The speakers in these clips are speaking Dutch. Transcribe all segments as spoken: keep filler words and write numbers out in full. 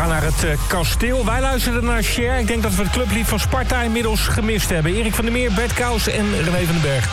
gaan naar het uh, kasteel. Wij luisteren naar Cher. Ik denk dat we het clublied van Sparta inmiddels gemist hebben. Erik van der Meer, Bert Kous en René van den Berg.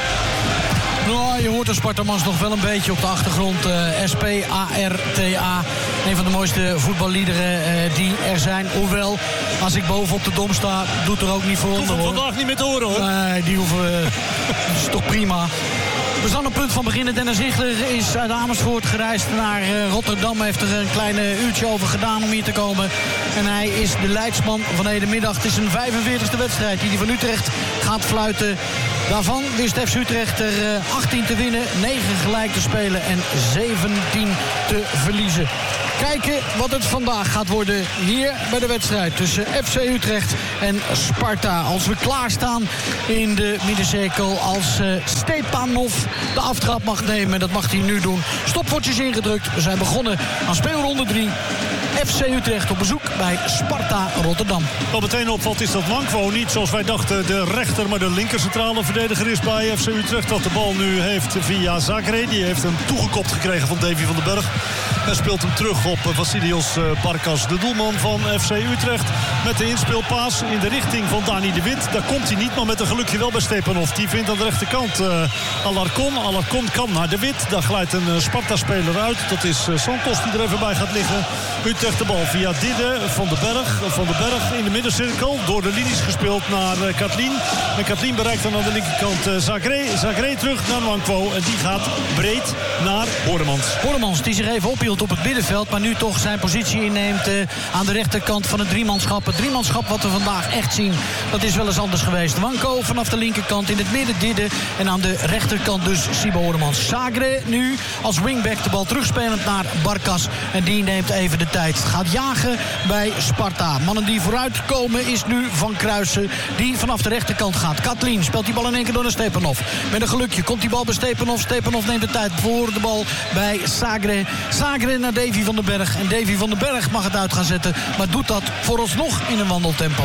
Nou, je hoort de Spartamans nog wel een beetje op de achtergrond. Uh, S P A R T A. Een van de mooiste voetballiederen uh, die er zijn. Hoewel, als ik boven op de dom sta, doet er ook niet voor onder. Ik hoef vandaag niet meer te horen, hoor. Nee, die hoeven we... Dat is toch prima. We staan op het punt van beginnen. Dennis Ziegler is uit Amersfoort gereisd naar uh, Rotterdam. Heeft er een klein uurtje over gedaan om hier te komen. En hij is de leidsman van hedendmiddag. Het is een vijfenveertigste wedstrijd die hij van Utrecht gaat fluiten. Daarvan wist F C Utrecht er uh, achttien te winnen, negen gelijk te spelen en zeventien te verliezen. Kijken wat het vandaag gaat worden hier bij de wedstrijd tussen F C Utrecht en Sparta. Als we klaarstaan in de middencirkel, als uh, Stepanov de aftrap mag nemen, dat mag hij nu doen. Stopwatches ingedrukt, we zijn begonnen aan speelronde drie. F C Utrecht op bezoek bij Sparta Rotterdam. Wat meteen opvalt is dat Wankwo niet zoals wij dachten de rechter, maar de linker centrale verdediger is bij F C Utrecht. Dat de bal nu heeft via Zagre. Die heeft hem toegekopt gekregen van Davy van den Berg. En speelt hem terug op Vassilios Barkas, de doelman van F C Utrecht. Met de inspeelpaas in de richting van Dani de Wit. Daar komt hij niet, maar met een gelukje wel bij Stepanov. Die vindt aan de rechterkant uh, Alarcon. Alarcon kan naar de Wit. Daar glijdt een uh, Sparta-speler uit. Dat is uh, Santos die er even bij gaat liggen. Utrecht de bal via Didde van den Berg. Van den Berg in de middencirkel. Door de linies gespeeld naar uh, Katlin. En Katlin bereikt dan aan de linkerkant uh, Zagre. Zagre terug naar Wankwo. En die gaat breed naar Hooremans. Hooremans die zich even ophield op het middenveld. Maar nu toch zijn positie inneemt uh, aan de rechterkant van het driemanschap. Het driemanschap wat we vandaag echt zien, dat is wel eens anders geweest. Wankwo vanaf de linkerkant, in het midden Didde. En aan de rechterkant dus Sibo Hooremans. Zagre nu als wingback de bal terugspelend naar Barkas. En die neemt even de tijd. Gaat jagen bij Sparta. Mannen die vooruit komen is nu Van Kruijsen. Die vanaf de rechterkant gaat. Katlin speelt die bal in één keer door naar Stepanov. Met een gelukje komt die bal bij Stepanov. Stepanov neemt de tijd voor de bal bij Zagre. Zagre naar Davy van den Berg. En Davy van den Berg mag het uit gaan zetten. Maar doet dat vooralsnog in een wandeltempo.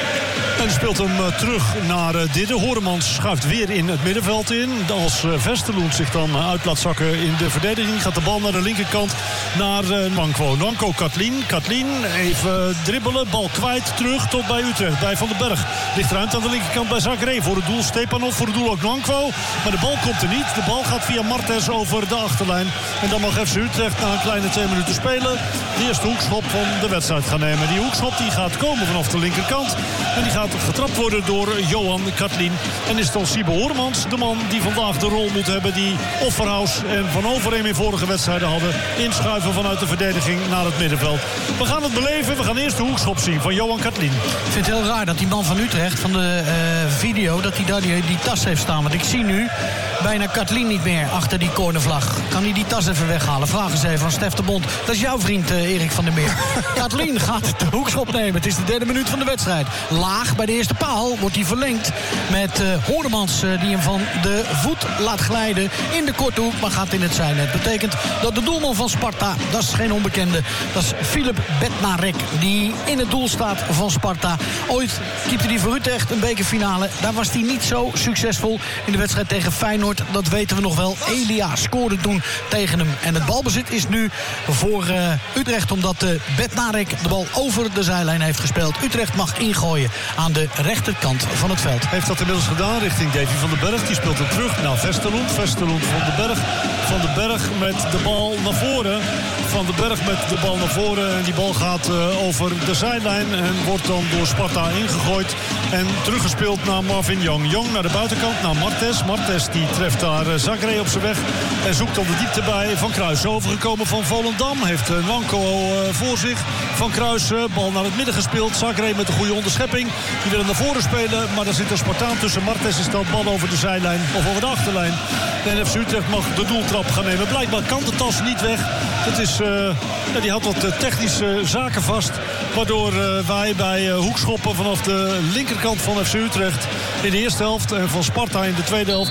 En speelt hem uh, terug naar uh, Didde. Hooremans schuift weer in het middenveld in. Als uh, Vesterloend zich dan uh, uit laat zakken in de verdediging, gaat de bal naar de linkerkant naar uh, Wankwo. Wankwo Katlin. Katlin even uh, dribbelen. Bal kwijt terug tot bij Utrecht. Bij Van den Berg. Ligt ruimte aan de linkerkant bij Zagre. Voor het doel Stepanov. Voor het doel ook Wankwo. Maar de bal komt er niet. De bal gaat via Martes over de achterlijn. En dan mag F C Utrecht na een kleine twee minuten spelen de eerste hoekschop van de wedstrijd gaan nemen. Die hoekschop die gaat komen vanaf de linkerkant. En die gaat getrapt worden door Johan Katlin. En is dan Sibo Hooremans de man die vandaag de rol moet hebben die Offerhaus en Van Overheem in vorige wedstrijden hadden. Inschuiven vanuit de verdediging naar het middenveld. We gaan het beleven. We gaan eerst de hoekschop zien van Johan Katlin. Ik vind het heel raar dat die man van Utrecht van de uh, video, dat hij daar die, die tas heeft staan. Want ik zie nu bijna Katlin niet meer achter die cornervlag. Kan hij die tas even weghalen? Vraag eens even aan Stef de Bond. Dat is jouw vriend uh, Erik van der Meer. Katlin gaat de hoekschop nemen. Het is de derde minuut van de wedstrijd. Laag bij de eerste paal wordt hij verlengd met uh, Hooremans uh, die hem van de voet laat glijden in de korte hoek, maar gaat in het zijnet. Betekent dat de doelman van Sparta, dat is geen onbekende, dat is Filip Bednarek, die in het doel staat van Sparta. Ooit keepte hij voor Utrecht een bekerfinale. Daar was hij niet zo succesvol in de wedstrijd tegen Feyenoord. Dat weten we nog wel. Elia scoorde toen tegen hem. En het balbezit is nu voor uh, Utrecht, omdat uh, Bednarek de bal over de zijlijn heeft gespeeld. Utrecht mag ingooien aan de rechterkant van het veld. Heeft dat inmiddels gedaan richting Davy van den Berg. Die speelt hem terug naar Vesterloend. Vesterloend van den Berg. Van den Berg met de bal naar voren. Van den Berg met de bal naar voren. En die bal gaat uh, over de zijlijn. En wordt dan door Sparta ingegooid. En teruggespeeld naar Marvin Jong. Jong naar de buitenkant, naar Martes. Martes die treft daar uh, Zagre op zijn weg. En zoekt dan de diepte bij Van Kruijsen. Overgekomen van Volendam. Heeft uh, Wankwo uh, voor zich. Van Kruijsen, bal naar het midden gespeeld. Zagre met een goede onderschepping. Die willen naar voren spelen, maar daar zit een Spartaan tussen. Martes is dan bal over de zijlijn of over de achterlijn. En F C Utrecht mag de doeltrap gaan nemen. Blijkbaar kan de tas niet weg. Het is, uh, ja, die had wat uh, technische zaken vast. Waardoor uh, wij bij uh, hoekschoppen vanaf de linkerkant van F C Utrecht in de eerste helft en van Sparta in de tweede helft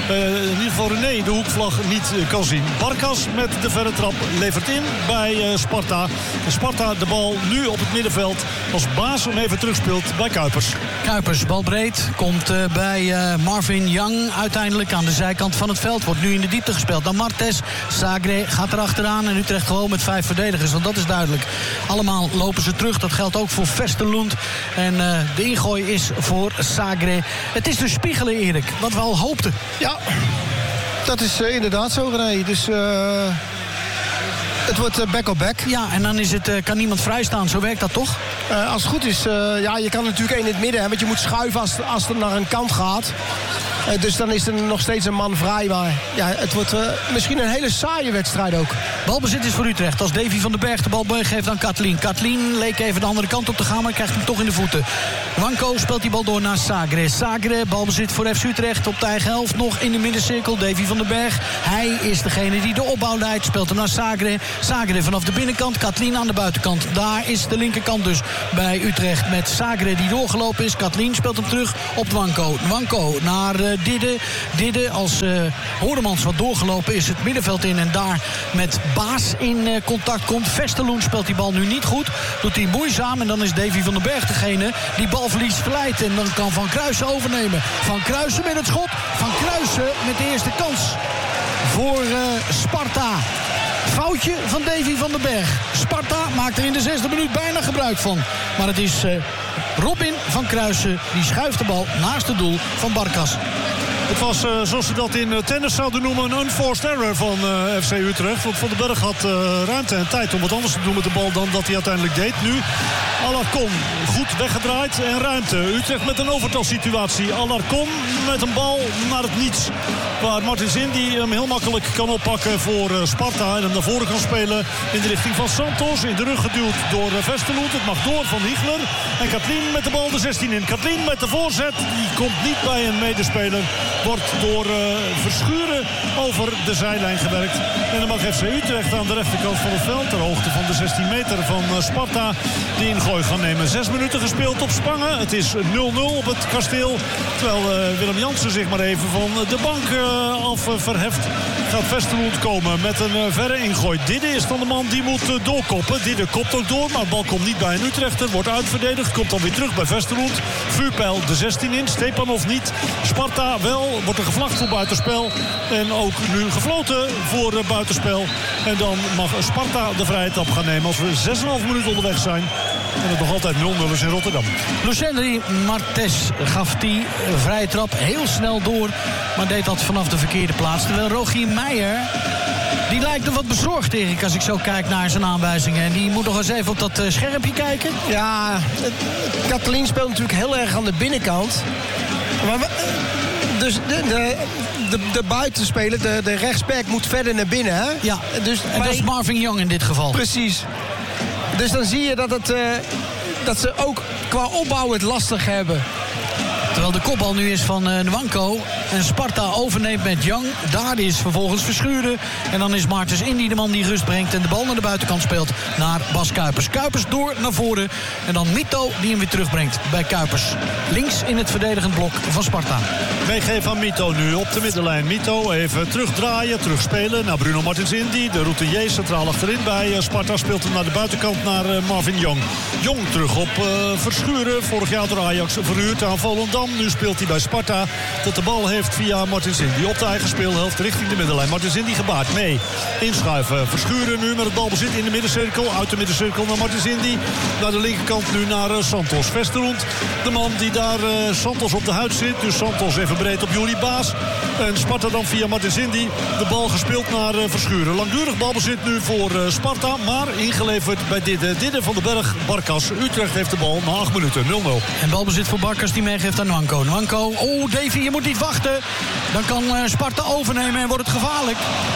uh, in ieder geval René de hoekvlag niet uh, kan zien. Barkas met de verre trap levert in bij uh, Sparta. En Sparta de bal nu op het middenveld als baas om even terugspeelt bij Kuipers. Kuipers, bal breed, komt uh, bij uh, Marvin Young uiteindelijk aan de zijkant van het veld. Wordt nu in de diepte gespeeld. Dan Martes, Sagre gaat er achteraan en Utrecht gewoon met vijf verdedigers. Want dat is duidelijk. Allemaal lopen ze terug. Dat geldt ook voor Vesterlund. En uh, de ingooi is voor Sagre. Het is dus spiegelen, Erik, wat we al hoopten. Ja, dat is uh, inderdaad zo, René. Dus uh, het wordt uh, back-op-back. Ja, en dan is het, uh, kan niemand vrijstaan. Zo werkt dat toch? Uh, als het goed is, uh, ja, je kan natuurlijk één in het midden. Hè, want je moet schuiven als, als het naar een kant gaat. Uh, dus dan is er nog steeds een man vrij. Maar ja, het wordt uh, misschien een hele saaie wedstrijd ook. Balbezit is voor Utrecht. Als Davy van den Berg de bal geeft aan Katlin. Katlin leek even de andere kant op te gaan, maar krijgt hem toch in de voeten. Wanko speelt die bal door naar Sagre. Sagre, balbezit voor F C Utrecht op de eigen helft. Nog in de middencirkel, Davy van den Berg. Hij is degene die de opbouw leidt. Speelt hem naar Sagre. Sagre vanaf de binnenkant, Katlin aan de buitenkant. Daar is de linkerkant dus bij Utrecht met Sagre die doorgelopen is. Katlin speelt hem terug op Wanko. Wanko naar uh, Didde. Didde als uh, Hooremans wat doorgelopen is het middenveld in en daar met Baas in uh, contact komt. Vesterlund speelt die bal nu niet goed. Doet hij moeizaam en dan is Davy van den Berg degene die balverlies verleidt. En dan kan Van Kruijsen overnemen. Van Kruijsen met het schot. Van Kruijsen met de eerste kans voor uh, Sparta. Foutje van Davy van den Berg. Sparta maakt er in de zesde minuut bijna gebruik van. Maar het is uh, Robin van Kruijsen die schuift de bal naast het doel van Barkas. Het was, uh, zoals ze dat in uh, tennis zouden noemen, een unforced error van uh, F C Utrecht. Want Van den Berg had uh, ruimte en tijd om wat anders te doen met de bal dan dat hij uiteindelijk deed. Nu Alarcon goed weggedraaid en ruimte. Utrecht met een overtalsituatie. Alarcon met een bal naar het niets. Waar Martin Zindi hem heel makkelijk kan oppakken voor uh, Sparta. En hem naar voren kan spelen in de richting van Santos. In de rug geduwd door uh, Vesterlund. Het mag door van Hiegler. En Katlin met de bal de zestien in. Katlin met de voorzet. Die komt niet bij een medespeler. Wordt door uh, Verschuren over de zijlijn gewerkt. En dan mag F C Utrecht aan de rechterkant van het veld, ter hoogte van de zestien meter van uh, Sparta, die ingooi gaan nemen. Zes minuten gespeeld op Spangen. Het is nul nul op het kasteel. Terwijl uh, Willem Jansen zich maar even van de bank uh, af uh, verheft. Gaat Vesterlund komen met een uh, verre ingooi. Didde is dan de man die moet uh, doorkoppen. Didde kopt ook door, maar de bal komt niet bij een Utrechter. Wordt uitverdedigd, komt dan weer terug bij Vesterlund. Vuurpijl de zestien in, Stepanov niet. Sparta wel. Wordt er gevlacht voor buitenspel. En ook nu gefloten voor uh, buitenspel. En dan mag Sparta de vrije trap gaan nemen als we zes komma vijf minuten onderweg zijn. En het nog altijd nul nul is in Rotterdam. Lucendri Martes gaf die vrije trap heel snel door. Maar deed dat vanaf de verkeerde plaats. Terwijl Rogier Meijer, die lijkt nog wat bezorgd, Erik, als ik zo kijk naar zijn aanwijzingen. En die moet nog eens even op dat uh, schermpje kijken. Ja, Katlin speelt natuurlijk heel erg aan de binnenkant. Maar we, dus de, de, de, de buitenspeler, de, de rechtsback, moet verder naar binnen. Hè? Ja, dus, en dat is Marvin Young in dit geval. Precies. Dus dan zie je dat, het, uh, dat ze ook qua opbouw het lastig hebben. Terwijl de kopbal nu is van uh, Nwanko. En Sparta overneemt met Young. Daar is vervolgens Verschuren. En dan is Martens Indy de man die rust brengt. En de bal naar de buitenkant speelt naar Bas Kuipers. Kuipers door naar voren. En dan Mito die hem weer terugbrengt bij Kuipers. Links in het verdedigend blok van Sparta. Meegeven aan Mito nu op de middenlijn. Mito even terugdraaien, terugspelen naar Bruno Martins Indy. De routinier centraal achterin bij Sparta. Speelt hem naar de buitenkant naar Marvin Young. Young terug op uh, Verschuren. Vorig jaar door Ajax verhuurd aan Volendam. Nu speelt hij bij Sparta. Dat de bal heeft via Martins Indy op de eigen speelhelft richting de middenlijn. Martins Indy gebaard mee. Inschuiven. Verschuren nu met het balbezit in de middencirkel. Uit de middencirkel naar Martins Indy. Naar de linkerkant nu naar uh, Santos. Vesterlund, de man die daar uh, Santos op de huid zit. Dus Santos even breed op Juri Baas. En Sparta dan via Martins Indy. De bal gespeeld naar uh, Verschuren. Langdurig balbezit nu voor uh, Sparta. Maar ingeleverd bij Didde. Didde van den Berg, Barkas. Utrecht heeft de bal na acht minuten. nul nul. En balbezit voor Barkas die meegeeft aan Nwanko. Nwanko, oh Davy, je moet niet wachten. Dan kan uh, Sparta overnemen en wordt het gevaarlijk.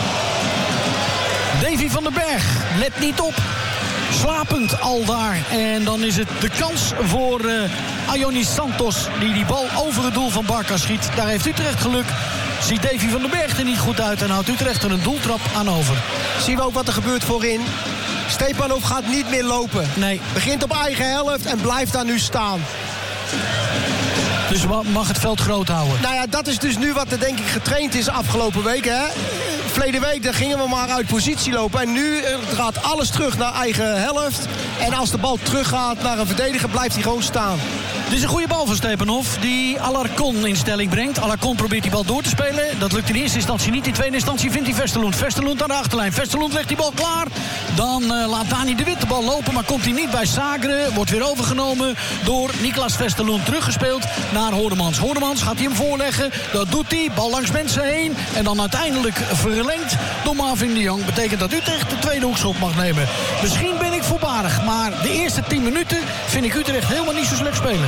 Davy van den Berg, let niet op. Slapend al daar. En dan is het de kans voor uh, Ayonis Santos, die die bal over het doel van Barkas schiet. Daar heeft Utrecht geluk. Ziet Davy van den Berg er niet goed uit en houdt Utrecht er een doeltrap aan over. Zien we ook wat er gebeurt voorin. Stepanov gaat niet meer lopen. Nee. Begint op eigen helft en blijft daar nu staan. Dus mag het veld groot houden? Nou ja, dat is dus nu wat er denk ik getraind is afgelopen weken. Hè? Verleden week daar gingen we maar uit positie lopen. En nu gaat alles terug naar eigen helft. En als de bal teruggaat naar een verdediger, blijft hij gewoon staan. Dit is een goede bal van Stepanov die Alarcon in stelling brengt. Alarcon probeert die bal door te spelen. Dat lukt in eerste instantie niet. In tweede instantie vindt hij Vesterlund. Vesterlund aan de achterlijn. Vesterlund legt die bal klaar. Dan uh, laat Dani de Wit de bal lopen. Maar komt hij niet bij Sagre. Wordt weer overgenomen door Niklas Vesterlund. Teruggespeeld naar Hoordemans. Hoordemans gaat hij hem voorleggen. Dat doet hij. Bal langs mensen heen. En dan uiteindelijk verlengd door Marvin de Jong. Betekent dat Utrecht de tweede hoekschop mag nemen. Misschien ben ik voorbarig. Maar de eerste tien minuten vind ik Utrecht helemaal niet zo slecht spelen.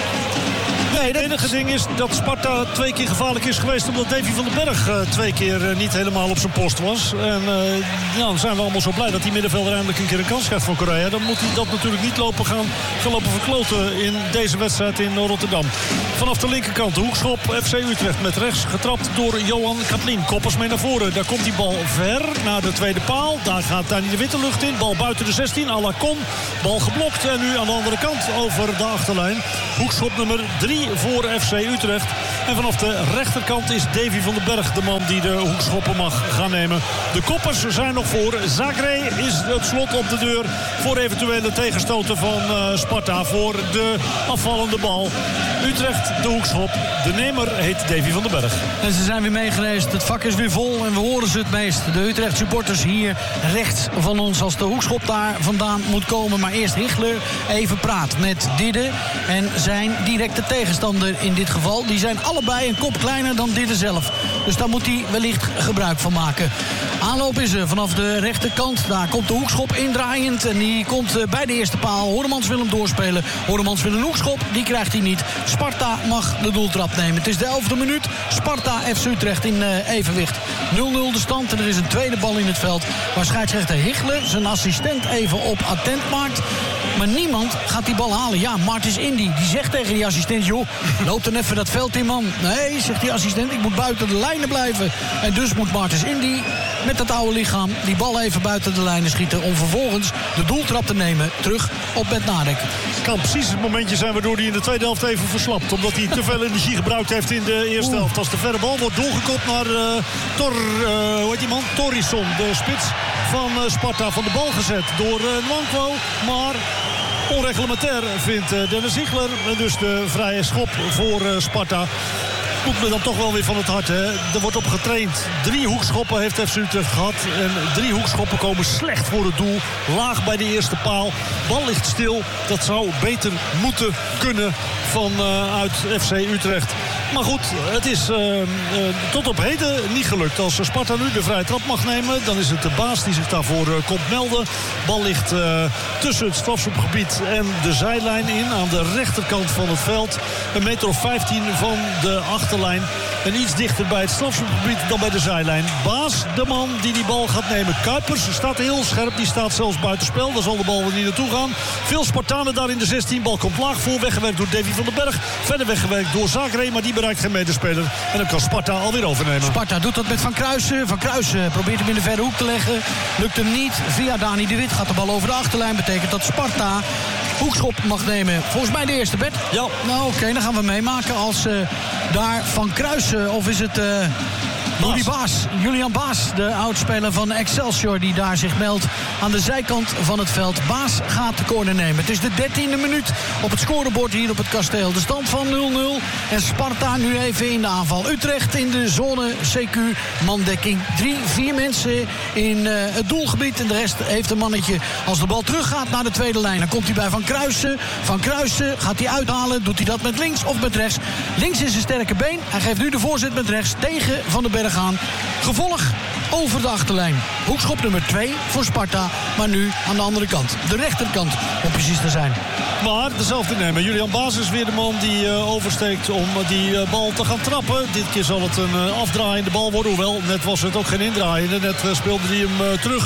Nee, het enige ding is dat Sparta twee keer gevaarlijk is geweest... omdat Davy van den Berg uh, twee keer uh, niet helemaal op zijn post was. En uh, nou, dan zijn we allemaal zo blij dat die middenvelder eindelijk een keer een kans krijgt van Correa. Dan moet hij dat natuurlijk niet lopen gaan, gaan lopen verkloten in deze wedstrijd in Rotterdam. Vanaf de linkerkant de hoekschop F C Utrecht met rechts getrapt door Johan Katlin. Koppers mee naar voren. Daar komt die bal ver naar de tweede paal. Daar gaat Dani de Witte lucht in. Bal buiten de zestien. Alarcon. Bal geblokt. En nu aan de andere kant over de achterlijn. Hoekschop nummer drie voor F C Utrecht. En vanaf de rechterkant is Davy van den Berg de man die de hoekschoppen mag gaan nemen. De koppers zijn nog voor. Zagré is het slot op de deur voor eventuele tegenstoten van uh, Sparta. Voor de afvallende bal. Utrecht de hoekschop. De nemer heet Davy van den Berg. En ze zijn weer meegereisd. Het vak is weer vol en we horen ze het meest. De Utrecht supporters hier rechts van ons als de hoekschop daar vandaan moet komen. Maar eerst Hichler even praat met Didde en zijn directe tegenstander in dit geval. Die zijn allebei een kop kleiner dan Didde zelf. Dus daar moet hij wellicht gebruik van maken. Aanloop is er vanaf de rechterkant. Daar komt de hoekschop indraaiend. En die komt bij de eerste paal. Hoordemans wil hem doorspelen. Hoordemans wil een hoekschop. Die krijgt hij niet. Sparta mag de doeltrap nemen. Het is de elfde minuut. Sparta F C Utrecht in uh, evenwicht. nul nul de stand. En er is een tweede bal in het veld. Waar scheidsrechter Hichler zijn assistent even op attent maakt. Maar niemand gaat die bal halen. Ja, Martins Indy. Die zegt tegen die assistent... joh, loop dan even dat veld in, man. Nee, zegt die assistent, ik moet buiten de lijnen blijven. En dus moet Martins Indy met dat oude lichaam die bal even buiten de lijnen schieten... om vervolgens de doeltrap te nemen terug op Bednarek. Het kan precies het momentje zijn waardoor hij in de tweede helft even verslapt. Omdat hij te veel energie gebruikt heeft in de eerste Oeh. helft. Als de verre bal wordt doorgekopt naar uh, Tor, uh, hoe heet die man? Torrisson, de spits van uh, Sparta. Van de bal gezet door uh, Nwankwo, maar... onreglementair vindt Dennis Hichler. En dus de vrije schop voor Sparta. Moet me dan toch wel weer van het hart. Hè? Er wordt op getraind. Drie hoekschoppen heeft F C Utrecht gehad. En drie hoekschoppen komen slecht voor het doel. Laag bij de eerste paal. Bal ligt stil. Dat zou beter moeten kunnen vanuit uh, F C Utrecht. Maar goed, het is uh, uh, tot op heden niet gelukt. Als Sparta nu de vrije trap mag nemen, dan is het de Baas die zich daarvoor uh, komt melden. Bal ligt uh, tussen het strafschopgebied en de zijlijn in. Aan de rechterkant van het veld. Een meter of vijftien van de achterlijn. En iets dichter bij het strafschopgebied dan bij de zijlijn. Baas, de man die die bal gaat nemen. Kuipers staat heel scherp. Die staat zelfs buitenspel. Daar zal de bal er niet naartoe gaan. Veel Spartanen daar in de zestien. Bal komt laag voor. Weggewerkt door Davy van den Berg. Verder weggewerkt door Zagré. Maar die bereikt geen medespeler. En dan kan Sparta alweer overnemen. Sparta doet dat met Van Kruijsen. Van Kruijsen probeert hem in de verre hoek te leggen. Lukt hem niet. Via Dani de Wit gaat de bal over de achterlijn. Betekent dat Sparta hoekschop mag nemen. Volgens mij de eerste bed. Ja. Nou oké, okay, dan gaan we meemaken als uh, daar Van Kruijsen of is het... Uh, Baas. Baas, Julian Baas, de oudspeler van Excelsior... die daar zich meldt aan de zijkant van het veld. Baas gaat de corner nemen. Het is de dertiende minuut op het scorebord hier op het Kasteel. De stand van nul nul. En Sparta nu even in de aanval. Utrecht in de zone C Q mandekking. Drie, vier mensen in uh, het doelgebied. En de rest heeft een mannetje. Als de bal teruggaat naar de tweede lijn... dan komt hij bij Van Kruijsen. Van Kruijsen gaat hij uithalen. Doet hij dat met links of met rechts? Links is een sterke been. Hij geeft nu de voorzet met rechts tegen Van den Berg aan. Gevolg over de achterlijn. Hoekschop nummer twee voor Sparta. Maar nu aan de andere kant. De rechterkant, om precies te zijn. Maar dezelfde nemen. Julian Baas is weer de man die uh, oversteekt om uh, die uh, bal te gaan trappen. Dit keer zal het een uh, afdraaiende bal worden. Hoewel, net was het ook geen indraaiende. Net uh, speelde hij hem uh, terug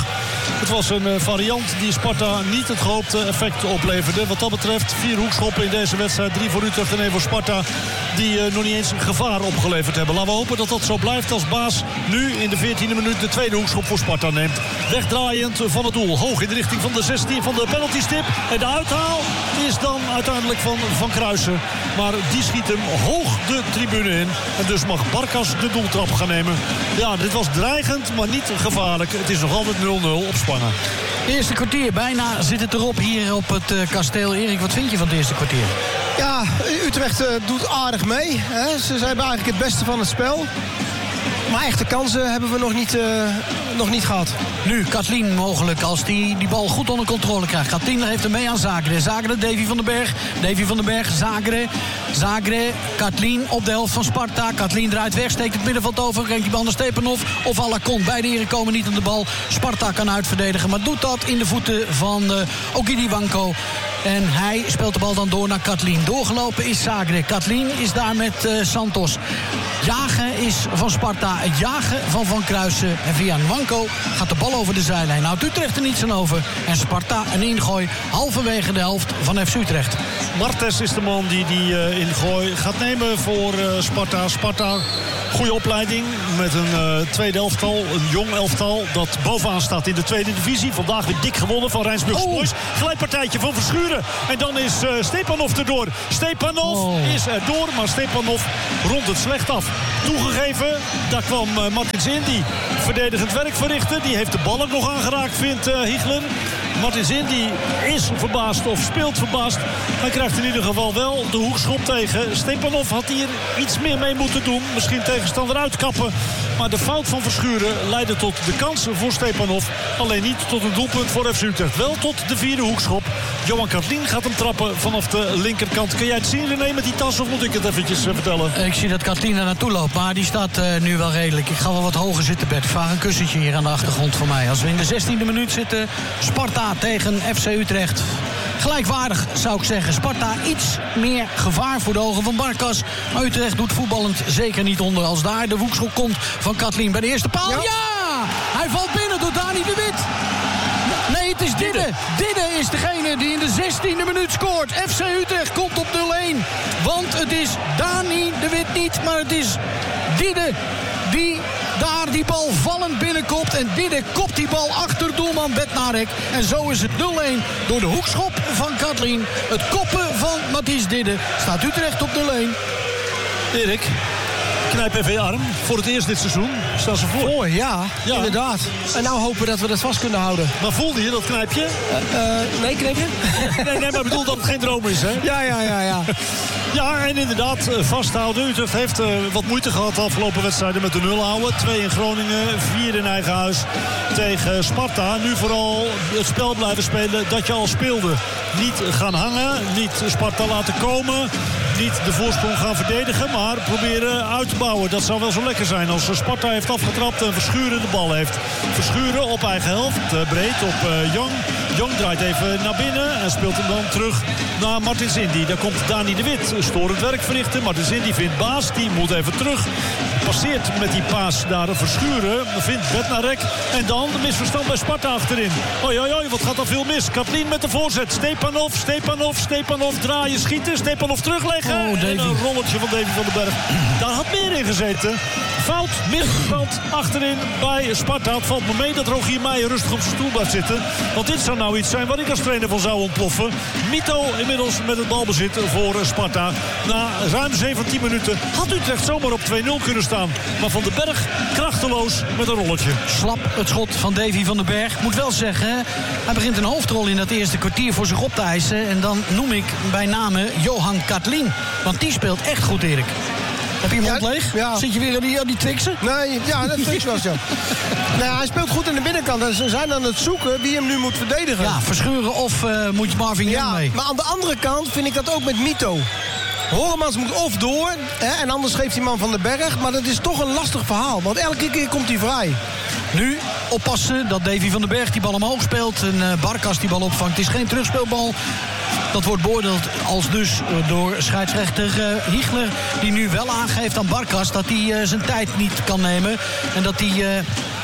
Het was een uh, variant die Sparta niet het grote effect opleverde. Wat dat betreft vier hoekschoppen in deze wedstrijd. Drie voor Utrecht en één voor Sparta. Die uh, nog niet eens een gevaar opgeleverd hebben. Laten we hopen dat dat zo blijft als Baas nu in de veertiende minuut de tweede hoekschop voor Sparta neemt. Wegdraaiend van het doel. Hoog in de richting van de zestien van de penaltystip. En de uithaal is dan uiteindelijk van Van Kruijsen. Maar die schiet hem hoog de tribune in. En dus mag Barkas de doeltrap gaan nemen. Ja, dit was dreigend, maar niet gevaarlijk. Het is nog altijd nul nul op Spangen. Eerste kwartier, bijna zit het erop hier op het uh, kasteel. Erik, wat vind je van het eerste kwartier? Ja, Utrecht uh, doet aardig mee. Hè. Ze hebben eigenlijk het beste van het spel. Maar echte kansen hebben we nog niet, uh, nog niet gehad. Nu, Katlien mogelijk, als die die bal goed onder controle krijgt. Katlien heeft hem mee aan Zagre. Zagre, Davy van den Berg. Davy van den Berg, Zagre. Zagre, Katlien op de helft van Sparta. Katlien draait weg, steekt het middenveld over. Brengt die bal naar Stepanov of Alakon. Beide heren komen niet aan de bal. Sparta kan uitverdedigen, maar doet dat in de voeten van uh, Ogidiwanko. En hij speelt de bal dan door naar Katlien. Doorgelopen is Zagre. Katlien is daar met uh, Santos. Jagen is van Sparta. Het jagen van Van Kruijsen. En via Nwanko gaat de bal over de zijlijn. Houdt Utrecht er niets aan over. En Sparta een ingooi halverwege de helft van F C Utrecht. Martes is de man die die uh, ingooi gaat nemen voor uh, Sparta. Sparta, goede opleiding met een uh, tweede elftal. Een jong elftal dat bovenaan staat in de tweede divisie. Vandaag weer dik gewonnen van Rijnsburgse oh. Boys. Gelijkpartijtje van Verschuren. En dan is uh, Stepanov erdoor. Stepanov oh. is erdoor, maar Stepanov rondt het slecht af. Toegegeven, daar kwam uh, Martins Indy verdedigend werk verrichten. Die heeft de bal ook nog aangeraakt, vindt uh, Hichler. Martins Indy is verbaasd of speelt verbaasd. Hij krijgt in ieder geval wel de hoekschop tegen. Stepanov had hier iets meer mee moeten doen. Misschien tegenstander uitkappen. Maar de fout van Verschuren leidde tot de kansen voor Stepanov. Alleen niet tot een doelpunt voor F C Utrecht. Wel tot de vierde hoekschop. Johan Katlien gaat hem trappen vanaf de linkerkant. Kun jij het zien, René, met die tas? Of moet ik het eventjes uh, vertellen? Ik zie dat Katlien er naartoe loopt. Maar die staat uh, nu wel redelijk. Ik ga wel wat hoger zitten, Bert. Ik vraag een kussentje hier aan de achtergrond voor mij. Als we in de zestiende minuut zitten. Sparta tegen F C Utrecht. Gelijkwaardig zou ik zeggen. Sparta iets meer gevaar voor de ogen van Barkas. Maar Utrecht doet voetballend zeker niet onder. Als daar de hoekschop komt van Katlien bij de eerste paal. Ja! ja! Hij valt binnen door Dani de Wit. Nee, het is Didde. Didde is degene die in de zestiende minuut scoort. F C Utrecht komt op nul een. Want het is Dani de Wit niet, maar het is Didde die daar die bal vallend binnenkomt. En Didde kopt die bal achter doelman Bednarek. En zo is het nul een door de hoekschop van Katlien. Het koppen van Matthijs Didde. Staat Utrecht op nul een. Erik, knijp even je arm. Voor het eerst dit seizoen staan ze voor. Oh ja, ja, inderdaad. En nou hopen we dat we dat vast kunnen houden. Maar voelde je dat knijpje? Uh, uh, nee, knikje? nee, nee, maar ik bedoel dat het geen droom is, hè? Ja, ja, ja, ja. Ja, en inderdaad, vasthouden. Utrecht heeft uh, wat moeite gehad de afgelopen wedstrijden met de nul houden. Twee in Groningen, vier in eigen huis tegen Sparta. Nu vooral het spel blijven spelen dat je al speelde. Niet gaan hangen, niet Sparta laten komen. Niet de voorsprong gaan verdedigen, maar proberen uit te bouwen. Dat zou wel zo lekker zijn als Sparta heeft afgetrapt en Verschuren de bal heeft. Verschuren op eigen helft, uh, breed op uh, Jong. Jong draait even naar binnen en speelt hem dan terug naar Martins Indy. Daar komt Dani de Wit storend werk verrichten. Martins Indy vindt Baas, die moet even terug. Passeert met die paas daar Verschuren, vindt Bednarek. En dan de misverstand bij Sparta achterin. Oei, oei, oei, wat gaat er veel mis. Katlien met de voorzet. Stepanov, Stepanov, Stepanov draaien, schieten. Stepanov terugleggen. Oh, en een rolletje van Davy van den Berg. Daar had meer in gezeten. Fout, misverstand achterin bij Sparta. Het valt me mee dat Rogier Meijer rustig op zijn stoel blijft zitten. Want dit zou nou iets zijn waar ik als trainer van zou ontploffen. Mito inmiddels met het balbezit voor Sparta. Na ruim zeventien minuten had Utrecht zomaar op twee nul kunnen staan. Maar Van den Berg krachteloos met een rolletje. Slap het schot van Davy van den Berg. Ik moet wel zeggen, hij begint een hoofdrol in dat eerste kwartier voor zich op te eisen. En dan noem ik bij name Johan Katlien. Want die speelt echt goed, Erik. Heb je je mond ja, leeg? Ja. Zit je weer aan die, aan die twixen? Nee, ja, dat twix was ja. Nou, hij speelt goed in de binnenkant. En ze zijn aan het zoeken wie hem nu moet verdedigen. Ja, Verschuren of uh, moet je Marvin Jan ja, mee? Maar aan de andere kant vind ik dat ook met Mito. Horemans moet of door, hè, en anders geeft die man Van den Berg. Maar dat is toch een lastig verhaal, want elke keer komt hij vrij. Nu oppassen dat Davy van den Berg die bal omhoog speelt. En uh, Barkas die bal opvangt. Het is geen terugspeelbal. Dat wordt beoordeeld als dus door scheidsrechter uh, Hichler. Die nu wel aangeeft aan Barkas dat hij uh, zijn tijd niet kan nemen. En dat hij uh,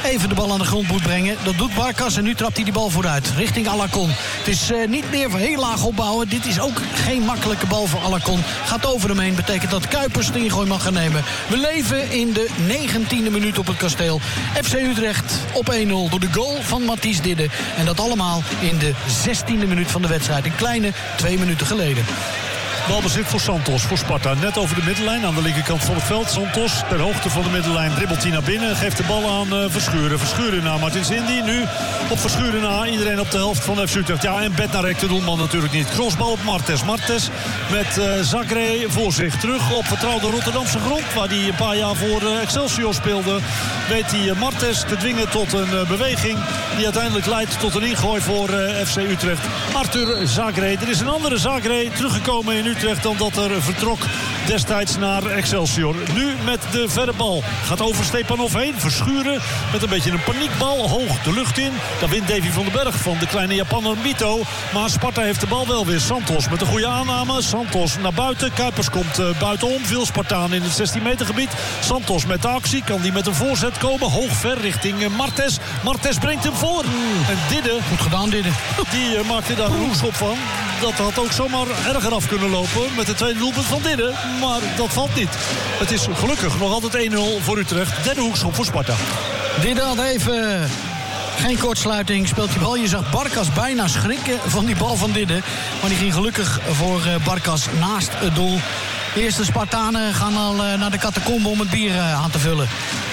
even de bal aan de grond moet brengen. Dat doet Barkas en nu trapt hij die bal vooruit. Richting Alarcon. Het is uh, niet meer heel laag opbouwen. Dit is ook geen makkelijke bal voor Alarcon. Gaat over hem heen. Betekent dat Kuipers de ingooi mag gaan nemen. We leven in de negentiende minuut op het Kasteel. F C Utrecht op één nul door de goal van Matthijs Didde. En dat allemaal in de zestiende minuut van de wedstrijd. Een kleine twee minuten geleden. Balbezit voor Santos, voor Sparta. Net over de middenlijn aan de linkerkant van het veld. Santos ter hoogte van de middenlijn dribbelt hij naar binnen. Geeft de bal aan uh, Verschuren. Verschuren naar Martins Indy. Nu op Verschuren na. Iedereen op de helft van F C Utrecht. Ja, en Bednarek, de doelman natuurlijk niet. Crossbal op Martes. Martes met uh, Zagré voor zich. Terug op vertrouwde Rotterdamse grond. Waar hij een paar jaar voor uh, Excelsior speelde. Weet hij uh, Martes te dwingen tot een uh, beweging. Die uiteindelijk leidt tot een ingooi voor uh, F C Utrecht. Arthur Zagré. Er is een andere Zagré teruggekomen in Utrecht. Utrecht dan dat er vertrok destijds naar Excelsior. Nu met de verre bal. Gaat over Stepanov heen. Verschuren met een beetje een paniekbal. Hoog de lucht in. Dan wint Davy van den Berg van de kleine Japanner Mito. Maar Sparta heeft de bal wel weer. Santos met een goede aanname. Santos naar buiten. Kuipers komt uh, buitenom. Veel Spartanen in het zestien meter gebied. Santos met de actie. Kan die met een voorzet komen. Hoog ver richting uh, Martes. Martes brengt hem voor. Mm. En Didde. Goed gedaan, Didde. Die uh, maakte daar een hoekschop van. Dat had ook zomaar erger af kunnen lopen met het tweede doelpunt van Didde. Maar dat valt niet. Het is gelukkig nog altijd één nul voor Utrecht. Derde hoekschop voor Sparta. Didde had even geen kortsluiting. Speelt die bal. Je zag Barkas bijna schrikken van die bal van Didde. Maar die ging gelukkig voor Barkas naast het doel. De eerste Spartanen gaan al naar de catacombe om het bier aan te vullen.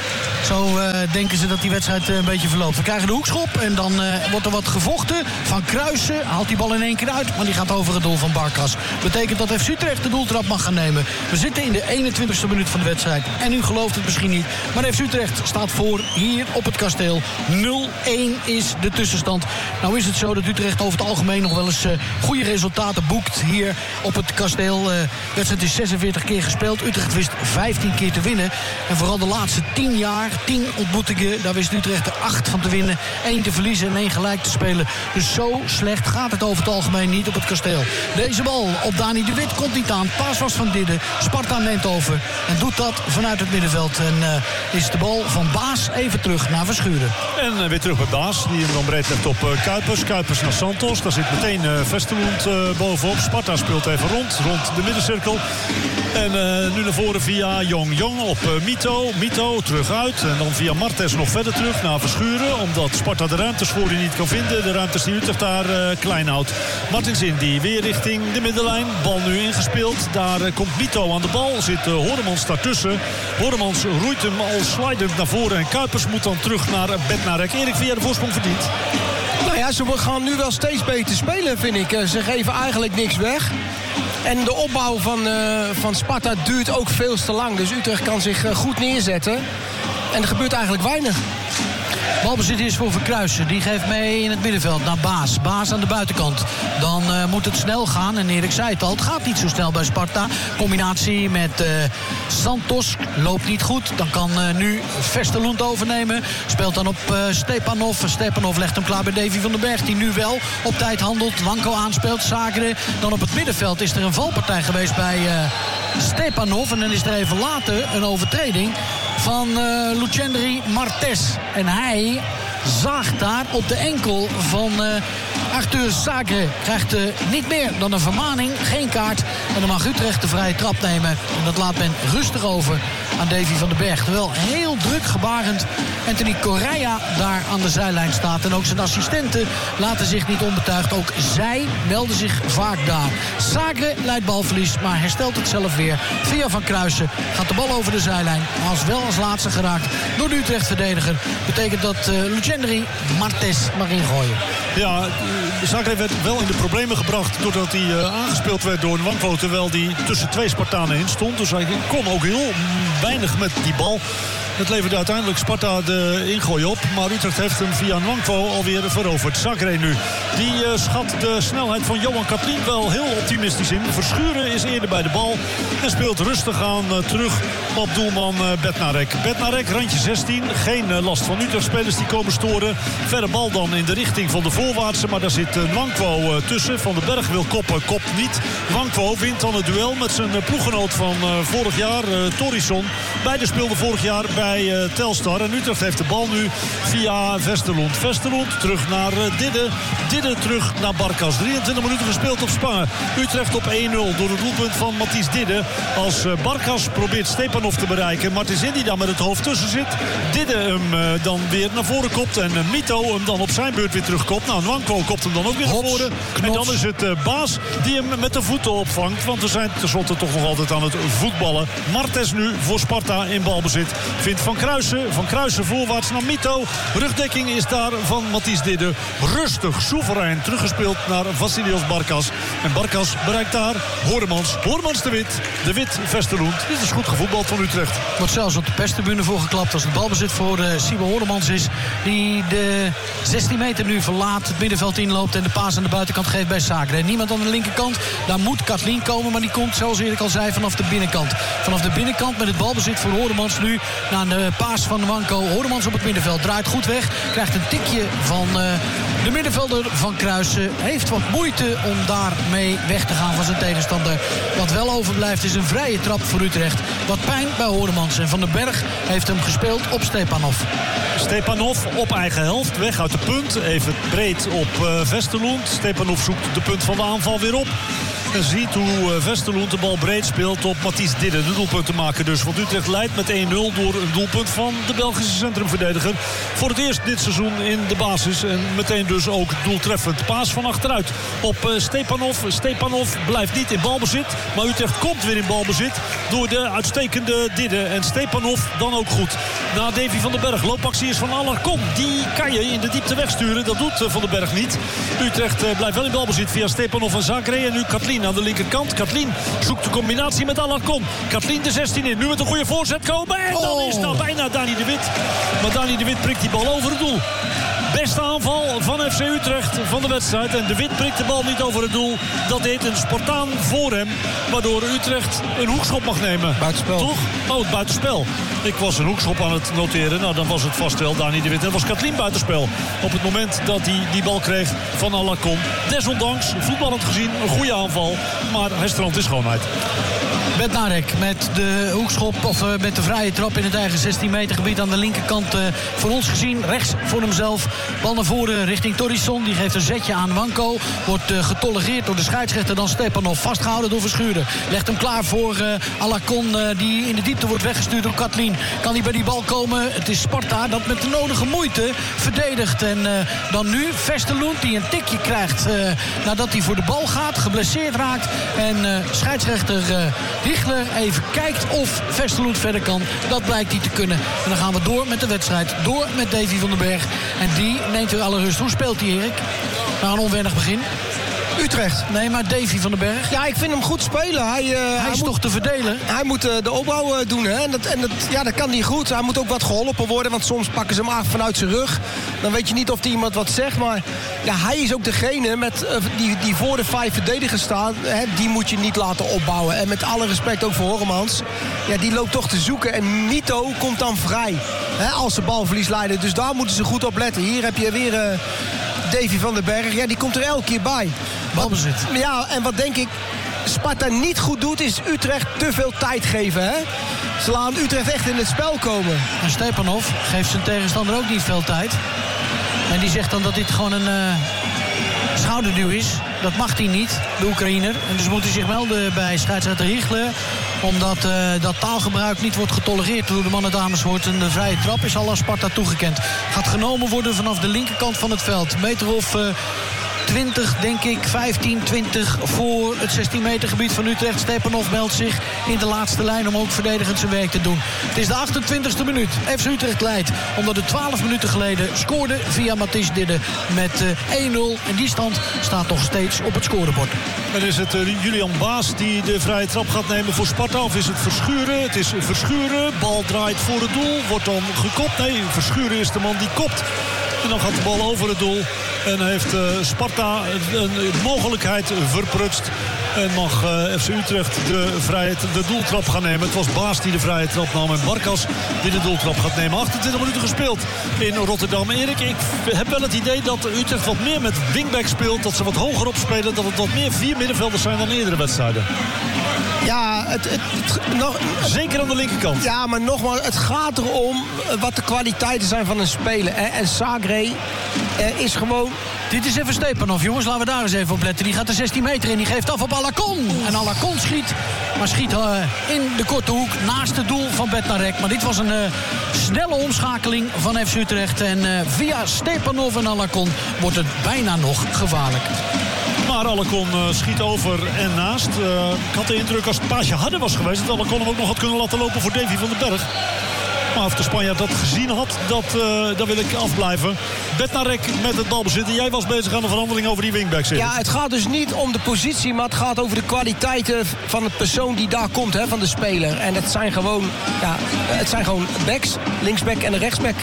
Zo uh, denken ze dat die wedstrijd uh, een beetje verloopt. We krijgen de hoekschop en dan uh, wordt er wat gevochten. Van Kruisen haalt die bal in één keer uit, maar die gaat over het doel van Barkas. Betekent dat F C Utrecht de doeltrap mag gaan nemen. We zitten in de eenentwintigste minuut van de wedstrijd. En u gelooft het misschien niet, maar F C Utrecht staat voor hier op het Kasteel. nul één is de tussenstand. Nou is het zo dat Utrecht over het algemeen nog wel eens uh, goede resultaten boekt hier op het Kasteel. Uh, de wedstrijd is zesenveertig keer gespeeld. Utrecht wist vijftien keer te winnen. En vooral de laatste tien jaar... tien ontmoetingen, daar wist Utrecht er acht van te winnen. één te verliezen en één gelijk te spelen. Dus zo slecht gaat het over het algemeen niet op het Kasteel. Deze bal op Dani de Wit komt niet aan. Paas was van Didde. Sparta neemt over en doet dat vanuit het middenveld. En uh, is de bal van Baas even terug naar Verschuren. En uh, weer terug bij Baas. Die hem dan breed legt op uh, Kuipers. Kuipers naar Santos. Daar zit meteen uh, Vesterlund uh, bovenop. Sparta speelt even rond. Rond de middencirkel. En uh, nu naar voren via Jong. Jong op uh, Mito. Mito terug uit. En dan via Martes nog verder terug naar Verschuren. Omdat Sparta de ruimtes voor hij niet kan vinden. De ruimtes die Utrecht daar uh, klein houdt. Martins Indy weer richting de middenlijn. Bal nu ingespeeld. Daar uh, komt Mito aan de bal. Zit uh, Horemans daartussen. Horemans roeit hem al slidend naar voren. En Kuipers moet dan terug naar uh, Bednarek. Erik, via de voorsprong verdient. Nou ja, ze gaan nu wel steeds beter spelen, vind ik. Ze geven eigenlijk niks weg. En de opbouw van, uh, van Sparta duurt ook veel te lang. Dus Utrecht kan zich uh, goed neerzetten. En er gebeurt eigenlijk weinig. Balbezit is voor Verkruisen. Die geeft mee in het middenveld naar Baas. Baas aan de buitenkant. Dan uh, moet het snel gaan. En Erik zei het al, het gaat niet zo snel bij Sparta. Combinatie met uh, Santos loopt niet goed. Dan kan uh, nu Vesterlund overnemen. Speelt dan op uh, Stepanov. Stepanov legt hem klaar bij Davy van den Berg. Die nu wel op tijd handelt. Lanko aanspeelt. Zagre. Dan op het middenveld is er een valpartij geweest bij uh, Stepanov. En dan is er even later een overtreding van uh, Lucendri Martes. En hij zaagt daar op de enkel van uh, Arthur Zagre. Krijgt uh, niet meer dan een vermaning, geen kaart. En dan mag Utrecht de vrije trap nemen. En dat laat men rustig over aan Davy van den Berg. Terwijl heel druk gebarend Anthony Correa daar aan de zijlijn staat. En ook zijn assistenten laten zich niet onbetuigd. Ook zij melden zich vaak daar. Zagre leidt balverlies, maar herstelt het zelf weer. Via Van Kruisen gaat de bal over de zijlijn. Maar als wel als laatste geraakt door de Utrecht-verdediger. Betekent dat uh, Lucendri Martes mag ingooien. Ja, Zagre werd wel in de problemen gebracht doordat hij uh, aangespeeld werd door Nwankwo, terwijl hij tussen twee Spartanen in stond. Dus hij kon ook heel weinig met die bal. Het leverde uiteindelijk Sparta de ingooi op. Maar Utrecht heeft hem via Nwankwo alweer veroverd. Zagre nu. Die uh, schat de snelheid van Johan Kaplien wel heel optimistisch in. Verschuren is eerder bij de bal. En speelt rustig aan uh, terug op doelman uh, Bednarek. Bednarek, randje zestien. Geen uh, last van Utrecht-spelers die komen storen. Verre bal dan in de richting van de voorwaartse. Maar daar zit uh, Nwankwo uh, tussen. Van den Berg wil koppen, kopt niet. Nwankwo wint dan het duel met zijn uh, ploeggenoot van uh, vorig jaar, uh, Torisson. Beide speelden vorig jaar bij bij uh, Telstar. En Utrecht heeft de bal nu via Vesterlund. Vesterlund terug naar uh, Didde. Didde terug naar Barkas. drieëntwintig minuten gespeeld op Spa. Utrecht op één nul door het doelpunt van Matthijs Didde. Als uh, Barkas probeert Stepanov te bereiken. Martins Indy daar met het hoofd tussen zit. Didde hem uh, dan weer naar voren kopt. En uh, Mito hem dan op zijn beurt weer terugkopt. Nou, Nwankwo kopt hem dan ook weer naar voren. En dan is het uh, Baas die hem met de voeten opvangt. Want we zijn tenslotte toch nog altijd aan het voetballen. Martes nu voor Sparta in balbezit. Vindt Van Kruisen. Van Kruisen voorwaarts naar Mito. Rugdekking is daar van Matthijs Didde. Rustig, soeverein teruggespeeld naar Vassilios Barkas. En Barkas bereikt daar Horemans. Horemans de Wit. De Wit Vesterlund. Dit is goed gevoetbald van Utrecht. Wordt zelfs op de perstribune voorgeklapt als het balbezit voor uh, Sibo Horemans is. Die de zestien meter nu verlaat, het middenveld inloopt en de paas aan de buitenkant geeft bij Sagre. Niemand aan de linkerkant. Daar moet Kathleen komen, maar die komt, zoals Erik al zei, vanaf de binnenkant. Vanaf de binnenkant met het balbezit voor Horemans nu naar de paas van Nwankwo. Horemans op het middenveld draait goed weg. Krijgt een tikje van uh, de middenvelder Van Kruisen. Heeft wat moeite om daarmee weg te gaan van zijn tegenstander. Wat wel overblijft is een vrije trap voor Utrecht. Wat pijn bij Horemans. En Van den Berg heeft hem gespeeld op Stepanov. Stepanov op eigen helft. Weg uit de punt. Even breed op uh, Vesterlund. Stepanov zoekt de punt van de aanval weer op. En ziet hoe uh, Vesterlund de bal breed speelt op Matthijs Didde. De doelpunt te maken dus. Want Utrecht leidt met één nul door een doelpunt van de Belgische centrumverdediger. Voor het eerst dit seizoen in de basis. En meteen dus ook doeltreffend. Paas van achteruit op uh, Stepanov. Stepanov blijft niet in balbezit. Maar Utrecht komt weer in balbezit door de uitstekende Didde. En Stepanov dan ook goed. Na Davy van den Berg. Loopactie is van Alarcon. Die kan je in de diepte wegsturen. Dat doet uh, Van den Berg niet. Utrecht uh, blijft wel in balbezit via Stepanov en Zagre. En nu Kathleen aan de linkerkant. Kathleen zoekt de combinatie met Alarcon. Kathleen de zestien in. Nu met een goede voorzet komen. En dan is nou bijna Dani de Wit. Maar Dani de Wit prikt die bal over het doel. Beste aanval van F C Utrecht van de wedstrijd. En de Wit prikt de bal niet over het doel. Dat deed een Spartaan voor hem. Waardoor Utrecht een hoekschop mag nemen. Buitenspel. Toch? Oh, het buitenspel. Ik was een hoekschop aan het noteren. Nou, dan was het vast wel Dani de Wit. En dat was Kathleen buitenspel. Op het moment dat hij die bal kreeg van Alarcon. Desondanks, voetballend gezien, een goede aanval. Maar hij strandt in schoonheid. Bednarek met de hoekschop of uh, met de vrije trap in het eigen zestien meter gebied aan de linkerkant. Uh, voor ons gezien, rechts voor hemzelf. Bal naar voren richting Torisson. Die geeft een zetje aan Nwankwo. Wordt uh, getolereerd door de scheidsrechter dan Stepanov. Vastgehouden door Verschuren. Legt hem klaar voor uh, Alarcon uh, die in de diepte wordt weggestuurd door Kathleen. Kan hij bij die bal komen? Het is Sparta dat met de nodige moeite verdedigt. En uh, dan nu Vesterlund die een tikje krijgt uh, nadat hij voor de bal gaat. Geblesseerd raakt. En uh, scheidsrechter uh, Hichler even kijkt of Vesterlund verder kan. Dat blijkt hij te kunnen. En dan gaan we door met de wedstrijd. Door met Davy van den Berg. En die neemt weer alle rust. Hoe speelt hij, Erik? Na een onwennig begin. Utrecht. Nee, maar Davy van den Berg. Ja, ik vind hem goed spelen. Hij, uh, hij, hij is moet, toch te verdelen? Hij moet uh, de opbouw uh, doen. Hè? En, dat, en dat, ja, dat kan niet goed. Hij moet ook wat geholpen worden. Want soms pakken ze hem af vanuit zijn rug. Dan weet je niet of die iemand wat zegt. Maar ja, hij is ook degene met, uh, die, die voor de vijf verdedigers staan. Hè? Die moet je niet laten opbouwen. En met alle respect ook voor Horemans. Ja, die loopt toch te zoeken. En Mito komt dan vrij. Hè? Als ze balverlies leiden. Dus daar moeten ze goed op letten. Hier heb je weer... Uh, Davy van den Berg, ja, die komt er elke keer bij. Balbezit. Ja, en wat denk ik Sparta niet goed doet, is Utrecht te veel tijd geven. Hè? Ze laten Utrecht echt in het spel komen. En Stepanov geeft zijn tegenstander ook niet veel tijd. En die zegt dan dat dit gewoon een uh, schouderduw is. Dat mag hij niet, de Oekraïner. En dus moet hij zich melden bij scheidsrechter Hichler. Omdat uh, dat taalgebruik niet wordt getolereerd door de mannen dames wordt. En de vrije trap is al aan Sparta toegekend. Gaat genomen worden vanaf de linkerkant van het veld. Meter of... Uh, twintig, denk ik, vijftien, twintig voor het zestien meter gebied van Utrecht. Stepanov meldt zich in de laatste lijn om ook verdedigend zijn werk te doen. Het is de achtentwintigste minuut. F C Utrecht leidt omdat het twaalf minuten geleden scoorde via Matthijs Didde met uh, één nul. En die stand staat nog steeds op het scorebord. En is het uh, Julian Baas die de vrije trap gaat nemen voor Sparta? Of is het Verschuren? Het is Verschuren. Bal draait voor het doel. Wordt dan gekopt. Nee, Verschuren is de man die kopt. En dan gaat de bal over het doel. En heeft uh, Sparta een, een mogelijkheid verprutst En mag uh, F C Utrecht de, vrije, de doeltrap gaan nemen. Het was Baas die de vrije trap nam en Barkas die de doeltrap gaat nemen. achtentwintig minuten gespeeld in Rotterdam. Erik, ik heb wel het idee dat Utrecht wat meer met wingback speelt. Dat ze wat hoger opspelen. Dat het wat meer vier middenvelders zijn dan eerdere wedstrijden. Ja, het, het, het, nog, zeker aan de linkerkant. Ja, maar nogmaals, het gaat erom wat de kwaliteiten zijn van een speler. En, en Sagre eh, is gewoon... Dit is even Stepanov, jongens. Laten we daar eens even op letten. Die gaat de zestien meter in. Die geeft af op Alacon. En Alacon schiet. Maar schiet uh, in de korte hoek naast het doel van Bednarek. Maar dit was een uh, snelle omschakeling van F C Utrecht. En uh, via Stepanov en Alacon wordt het bijna nog gevaarlijk. Maar Alacon uh, schiet over en naast. Uh, ik had de indruk als het paasje harder was geweest... dat Alacon hem ook nog had kunnen laten lopen voor Davy van den Berg. Maar of de Spanjaard dat gezien had, dat, uh, daar wil ik afblijven. Bednarek met het balbezit. Jij was bezig aan de verandering over die wingbacks. Ja, het gaat dus niet om de positie, maar het gaat over de kwaliteiten van de persoon die daar komt, hè, van de speler. En het zijn gewoon, ja, het zijn gewoon backs, linksback en een rechtsback.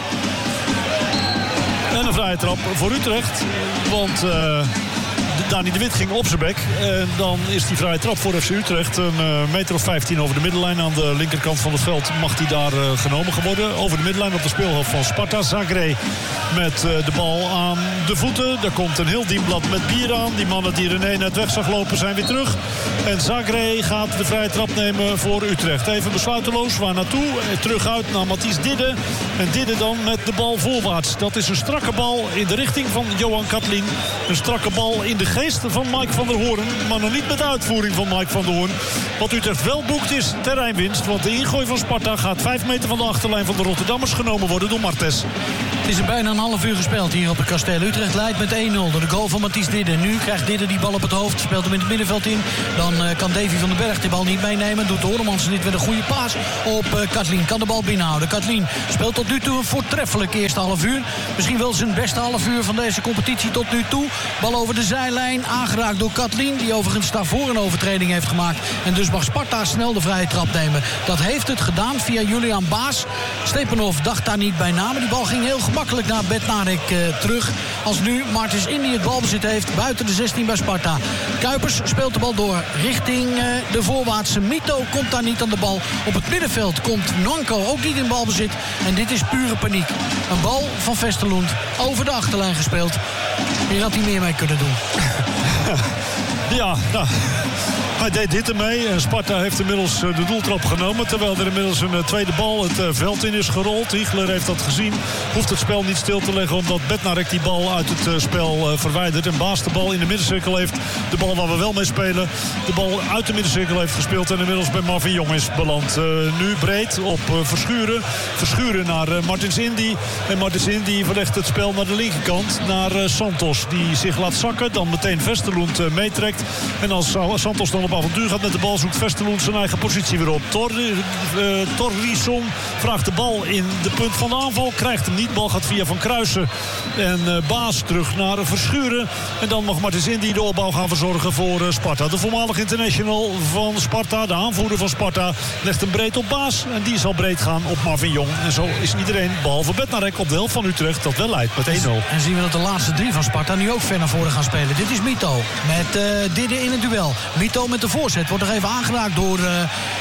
En een vrije trap voor Utrecht. Want... Uh, Dani de Wit ging op zijn bek. En dan is die vrije trap voor F C Utrecht. Een uh, meter of vijftien over de middenlijn. Aan de linkerkant van het veld mag die daar uh, genomen geworden. Over de middenlijn op de speelhoofd van Sparta. Sagre met uh, de bal aan de voeten. Er komt een heel dienblad met bier aan. Die mannen die René net weg zag lopen zijn weer terug. En Sagre gaat de vrije trap nemen voor Utrecht. Even besluiteloos. Waar naartoe? Terug uit naar Matthijs Didde. En Didde dan met de bal voorwaarts. Dat is een strakke bal in de richting van Johan Katlin. Een strakke bal in de geest van Mike van der Hoorn. Maar nog niet met de uitvoering van Mike van der Hoorn. Wat Utrecht wel boekt is terreinwinst. Want de ingooi van Sparta gaat vijf meter van de achterlijn van de Rotterdammers genomen worden door Martes. Het is er bijna een half uur gespeeld hier op het kasteel. Utrecht leidt met één nul door de goal van Matthijs Didde. Nu krijgt Didde die bal op het hoofd. Speelt hem in het middenveld in. Dan uh, kan Davy van den Berg die bal niet meenemen. Doet Horemans dit weer een goede paas op uh, Katlin. Kan de bal binnenhouden. Katlin speelt tot nu toe een voortreffelijk eerste half uur. Misschien wel zijn beste half uur van deze competitie tot nu toe. Bal over de zijlijn. Aangeraakt door Katlin. Die overigens daarvoor een overtreding heeft gemaakt. En dus mag Sparta snel de vrije trap nemen. Dat heeft het gedaan via Julian Baas. Stepanov dacht daar niet bij na. Maar die bal ging heel gemakkelijk naar Bednarek uh, terug. Als nu Martins Indy het balbezit heeft buiten de zestien bij Sparta. Kuipers speelt de bal door richting uh, de voorwaartse. Mito komt daar niet aan de bal. Op het middenveld komt Nwanko ook niet in balbezit. En dit is pure paniek. Een bal van Vesterlund over de achterlijn gespeeld. Hier had hij meer mee kunnen doen. Ja, nou, hij deed dit ermee. Sparta heeft inmiddels de doeltrap genomen. Terwijl er inmiddels een tweede bal het veld in is gerold. Hiegler heeft dat gezien. Hoeft het spel niet stil te leggen. Omdat Bednarek die bal uit het spel verwijdert. En Baas de bal in de middencirkel heeft. De bal waar we wel mee spelen. De bal uit de middencirkel heeft gespeeld. En inmiddels bij Marvin Jong is beland. Uh, nu breed op uh, Verschuren. Verschuren naar uh, Martins Indy. En Martins Indy verlegt het spel naar de linkerkant. Naar uh, Santos. Die zich laat zakken. Dan meteen Vesterlund uh, meetrekt. En als Santos dan op avontuur gaat met de bal, zoekt Vesterlund zijn eigen positie weer op. Tor, uh, Torrisson vraagt de bal in de punt van de aanval. Krijgt hem niet. Bal gaat via Van Kruisen. En uh, Baas terug naar Verschuren. En dan mag Martins Indy de opbouw gaan verzorgen voor uh, Sparta. De voormalig international van Sparta, de aanvoerder van Sparta, legt hem breed op Baas. En die zal breed gaan op Marvin Jong. En zo is iedereen, behalve Bednarek, op de helft van Utrecht dat wel leidt met één nul. En zien we dat de laatste drie van Sparta nu ook ver naar voren gaan spelen. Dit is Mito met uh, Didde in het duel. Mito met de voorzet. Wordt nog even aangeraakt door uh,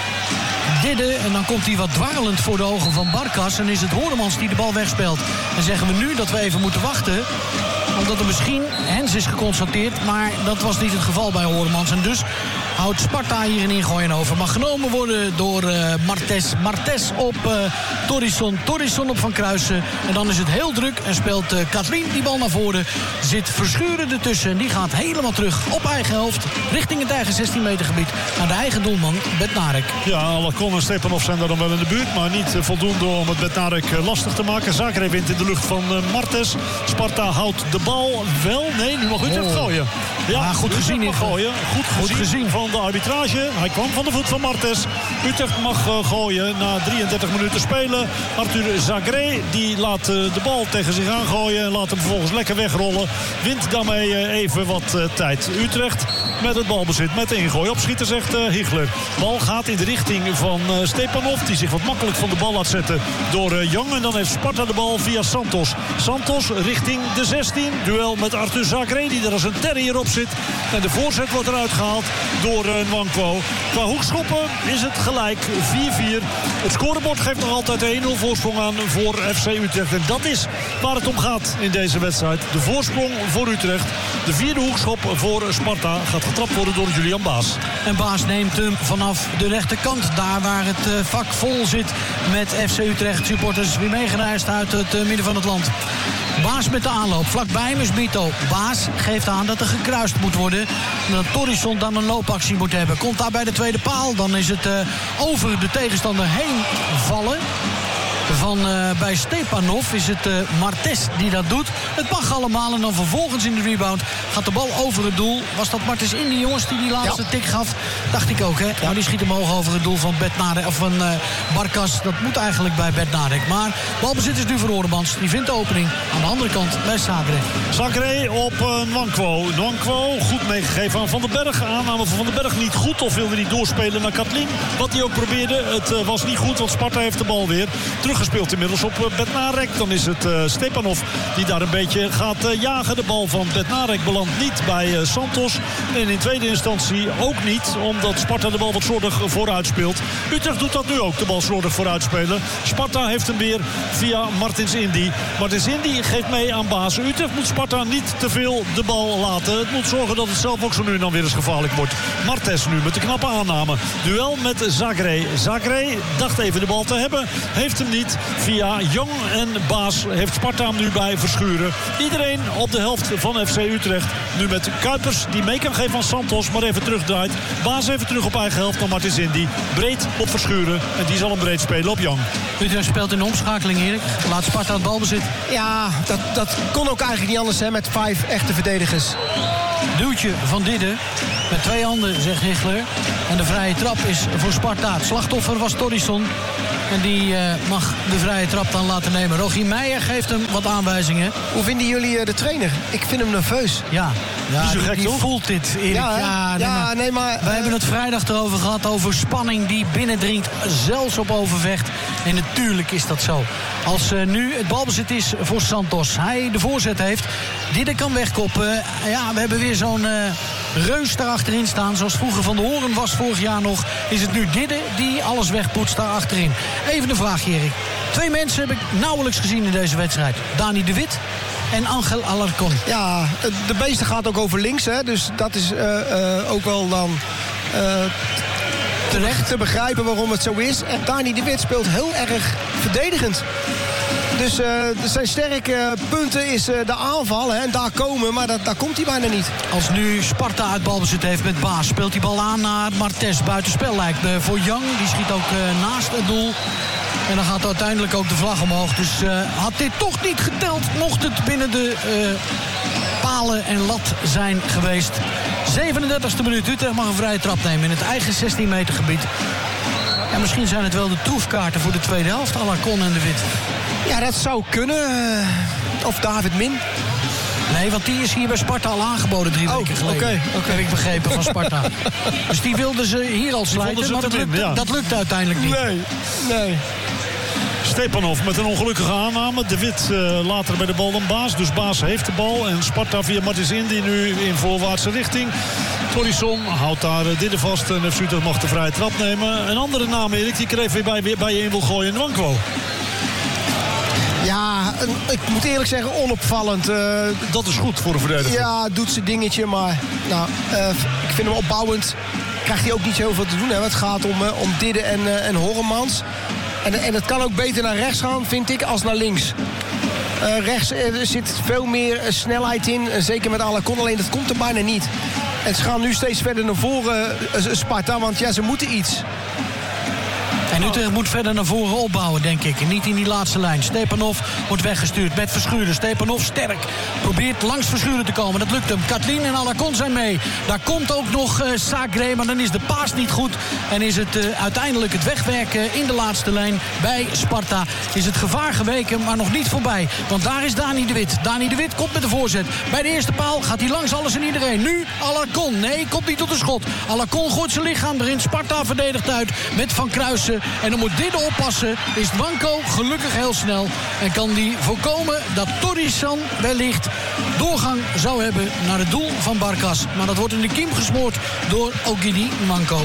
Didde. En dan komt hij wat dwarrelend voor de ogen van Barkas. En is het Horemans die de bal wegspeelt. En zeggen we nu dat we even moeten wachten. Omdat er misschien hens is geconstateerd. Maar dat was niet het geval bij Horemans. En dus houdt Sparta hier een ingooien over. Mag genomen worden door uh, Martes. Martes op uh, Torrisson. Torrisson op Van Kruisen. En dan is het heel druk. En speelt uh, Katlin die bal naar voren. Zit Verschuren ertussen. En die gaat helemaal terug op eigen helft. Richting het eigen zestien meter gebied. Naar de eigen doelman Bednarek. Ja, Alacon en Stepanov zijn daar dan wel in de buurt. Maar niet uh, voldoende om het Bednarek uh, lastig te maken. Zakere wint in de lucht van uh, Martes. Sparta houdt de bal wel. Nee, nu mag Utrecht oh. gooien. Ja, ja, goed gezien. Mag gooien. Goed gezien, goed gezien van de arbitrage. Hij kwam van de voet van Martes. Utrecht mag uh, gooien na drieëndertig minuten spelen. Arthur Zagré die laat uh, de bal tegen zich aangooien. En laat hem vervolgens lekker wegrollen. Wint daarmee uh, even wat uh, tijd. Utrecht met het balbezit. Met de ingooi. Opschieten zegt uh, Higler. Bal gaat in de richting van uh, Stepanov. Die zich wat makkelijk van de bal laat zetten door uh, Young. En dan heeft Sparta de bal via Santos. Santos richting de zestien. Duel met Arthur Zagré die er als een terrier op zit. En de voorzet wordt eruit gehaald door uh, Nwankwo. Qua hoekschoppen is het gelijk vier vier. Het scorebord geeft nog altijd een nul voorsprong aan voor F C Utrecht. En dat is waar het om gaat in deze wedstrijd. De voorsprong voor Utrecht. De vierde hoekschop voor Sparta gaat getrapt worden door Julian Baas. En Baas neemt hem vanaf de rechterkant. Daar waar het uh, vak vol zit met F C Utrecht supporters. Weer meegereisd uit het uh, midden van het land. Baas met de aanloop. Vlakbij hem is Mito. Baas geeft aan dat er gekruist moet worden. Dat Torisson dan een loopactie moet hebben. Komt daar bij de tweede paal. Dan is het uh, over de tegenstander heen vallen. Van uh, bij Stepanov is het uh, Martes die dat doet. Het mag allemaal en dan vervolgens in de rebound gaat de bal over het doel. Was dat Martes in die jongens die die laatste ja. tik gaf? Dacht ik ook, hè? Ja. Maar die schiet hem hoog over het doel van Bednarek, of van uh, Barkas. Dat moet eigenlijk bij Bednarek. Maar balbezit is nu voor Oremans. Die vindt de opening aan de andere kant bij Zagré. Zagré op uh, Nwankwo. Nwankwo goed meegegeven aan Van den Berg. Aanname van Van den Berg niet goed of wilde niet doorspelen naar Katlin. Wat hij ook probeerde. Het uh, was niet goed, want Sparta heeft de bal weer terug. Gespeeld inmiddels op Bednarek. Dan is het uh, Stepanov die daar een beetje gaat uh, jagen. De bal van Bednarek belandt niet bij uh, Santos. En in tweede instantie ook niet. Omdat Sparta de bal wat slordig vooruit speelt. Utrecht doet dat nu ook. De bal slordig vooruit spelen. Sparta heeft hem weer via Martins Indy. Martins Indy geeft mee aan Baas. Utrecht moet Sparta niet te veel de bal laten. Het moet zorgen dat het zelf ook zo nu en dan weer eens gevaarlijk wordt. Martes nu met de knappe aanname. Duel met Zagré. Zagré dacht even de bal te hebben. Heeft hem niet. Via Jong en Baas heeft Sparta hem nu bij Verschuren. Iedereen op de helft van F C Utrecht. Nu met Kuipers die mee kan geven aan Santos. Maar even terugdraait. Baas even terug op eigen helft naar Martins Indy. Breed op Verschuren. En die zal hem breed spelen op Jong. Utrecht speelt in de omschakeling, Erik. Laat Sparta het balbezit. Ja, dat, dat kon ook eigenlijk niet anders, hè, met vijf echte verdedigers. Duwtje van Didde. Met twee handen, zegt Higler. En de vrije trap is voor Sparta. Het slachtoffer was Torisson. En die uh, mag de vrije trap dan laten nemen. Rogier Meijer geeft hem wat aanwijzingen. Hoe vinden jullie uh, de trainer? Ik vind hem nerveus. Ja, ja die, die, gek, die voelt dit, Erik. Ja, ja, nee, ja maar, nee, maar... Wij uh, hebben het vrijdag erover gehad, over spanning die binnendringt. Zelfs op Overvecht. En natuurlijk is dat zo. Als uh, nu het balbezit is voor Santos. Hij de voorzet heeft. Didde kan wegkoppen. Ja, we hebben weer zo'n uh, reus daar achterin staan. Zoals vroeger Van de Horen was vorig jaar nog. Is het nu Didde die alles wegpoetst daar achterin. Even een vraagje, Erik. Twee mensen heb ik nauwelijks gezien in deze wedstrijd. Dani de Wit en Angel Alarcon. Ja, de beeste gaat ook over links, hè. Dus dat is uh, uh, ook wel dan... Uh, terecht te begrijpen waarom het zo is. En Dani de Wit speelt heel erg verdedigend. Dus uh, zijn sterke punten is uh, de aanval. Hè, en daar komen, maar dat, daar komt hij bijna niet. Als nu Sparta het balbezit heeft met Baas, speelt die bal aan naar Martes. Buitenspel lijkt uh, voor Young. Die schiet ook uh, naast het doel. En dan gaat uiteindelijk ook de vlag omhoog. Dus uh, had dit toch niet geteld, mocht het binnen de uh, palen en lat zijn geweest. zevenendertigste minuut. Utrecht mag een vrije trap nemen in het eigen zestien meter gebied. En misschien zijn het wel de troefkaarten voor de tweede helft. Alarcon en de Wit. Ja, dat zou kunnen. Uh, of David Min. Nee, want die is hier bij Sparta al aangeboden drie oh, weken geleden. Okay, okay. Heb ik begrepen van Sparta. Dus die wilden ze hier al slijten, maar dat lukt, ja. dat lukt uiteindelijk niet. Nee, nee. Stepanov met een ongelukkige aanname. De Wit uh, later bij de bal dan Baas. Dus Baas heeft de bal. En Sparta via Martins Indy nu in voorwaartse richting. Torisson houdt daar uh, Didde vast. En F C Utrecht mag de vrije trap nemen. Een andere naam, Erik, die ik er even bij, bij je in wil gooien. Nwankwo. Ja, ik moet eerlijk zeggen, onopvallend. Uh, dat is goed voor de verdediger. Ja, doet zijn dingetje, maar nou, uh, ik vind hem opbouwend. Krijgt hij ook niet zoveel te doen. Hè. Het gaat om, uh, om Didde en, uh, en Horremans. En, en het kan ook beter naar rechts gaan, vind ik, als naar links. Uh, rechts uh, zit veel meer uh, snelheid in. Uh, zeker met Alarcon, alleen dat komt er bijna niet. En ze gaan nu steeds verder naar voren, uh, Sparta, want ja, ze moeten iets. En Utrecht moet verder naar voren opbouwen, denk ik. En niet in die laatste lijn. Stepanov wordt weggestuurd met Verschuren. Stepanov sterk. Probeert langs Verschuren te komen. Dat lukt hem. Katlin en Alarcon zijn mee. Daar komt ook nog uh, Sagre. Maar dan is de paas niet goed. En is het uh, uiteindelijk het wegwerken in de laatste lijn bij Sparta. Is het gevaar geweken, maar nog niet voorbij. Want daar is Dani de Wit. Dani de Wit komt met de voorzet. Bij de eerste paal gaat hij langs alles en iedereen. Nu Alarcon. Nee, komt niet tot de schot. Alarcon gooit zijn lichaam erin. Sparta verdedigt uit met Van Kruijsen. En dan moet dit oppassen. Is Wanko gelukkig heel snel. En kan die voorkomen dat Torissan wellicht doorgang zou hebben naar het doel van Barkas. Maar dat wordt in de kiem gesmoord door Ogidi Manko.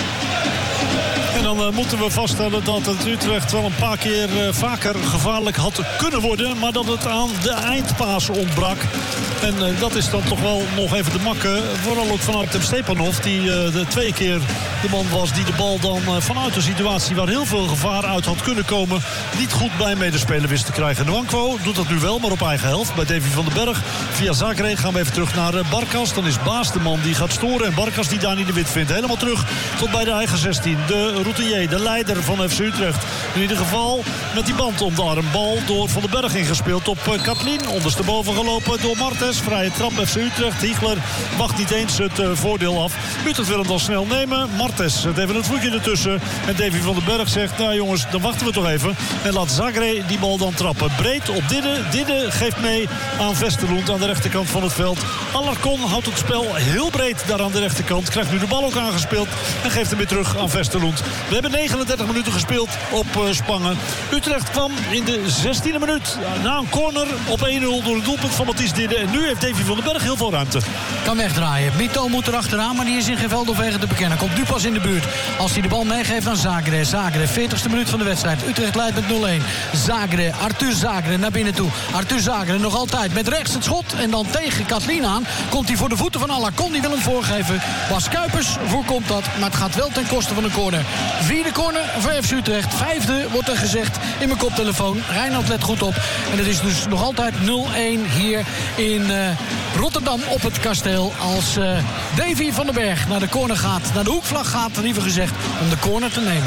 En dan uh, moeten we vaststellen dat het Utrecht wel een paar keer uh, vaker gevaarlijk had kunnen worden. Maar dat het aan de eindpaas ontbrak. En uh, dat is dan toch wel nog even de makke. Vooral ook van Artem Stepanov. Die uh, de twee keer de man was die de bal dan uh, vanuit een situatie waar heel veel gevaar uit had kunnen komen. Niet goed bij medespeler wist te krijgen. Nwankwo doet dat nu wel, maar op eigen helft. Bij Davy van den Berg. Via Zagreb gaan we even terug naar uh, Barkas. Dan is Baas de man die gaat storen. En Barkas die Dani de Wit vindt. Helemaal terug tot bij de eigen zestien. De routier, de leider van F C Utrecht. In ieder geval met die band om de arm. Bal door Van den Berg ingespeeld op uh, Katlin. Ondersteboven gelopen door Martes. Vrije trap F C Utrecht. Hiegler wacht niet eens het uh, voordeel af. Utrecht wil hem dan snel nemen. Martes zet even het voetje ertussen. En Davy van den Berg zegt, nou jongens, dan wachten we toch even. En laat Zagreb die bal dan trappen. Breed op Didde. Didde geeft mee aan Vesterloend aan de rechterkant van het veld. Alarcon houdt het spel heel breed daar aan de rechterkant. Krijgt nu de bal ook aangespeeld. En geeft hem weer terug aan Vesterloend. We hebben negenendertig minuten gespeeld op uh, Spangen. Utrecht kwam in de zestiende minuut na een corner op één nul door het doelpunt van Matthijs Didde. En nu heeft Davy van den Berg heel veel ruimte. Kan wegdraaien. Mito moet er achteraan, maar die is in geen veld of wegen te bekennen. Komt nu pas in de buurt als hij de bal meegeeft aan Zagreb. Zagreb, veertigste minuut van de wedstrijd. Utrecht leidt met nul één. Zagreb, Arthur Zagreb naar binnen toe. Arthur Zagreb nog altijd met rechts het schot. En dan tegen Katlin aan. Komt hij voor de voeten van Alarcon. Die wil hem voorgeven. Bas Kuipers voorkomt dat. Maar het gaat wel ten koste van de corner. Vierde corner voor F C Utrecht. Vijfde wordt er gezegd in mijn koptelefoon. Reinoud let goed op. En het is dus nog altijd nul één hier in uh, Rotterdam op het kasteel. Als uh, Davy van den Berg naar de corner gaat. Naar de hoekvlag gaat, liever gezegd, om de corner te nemen.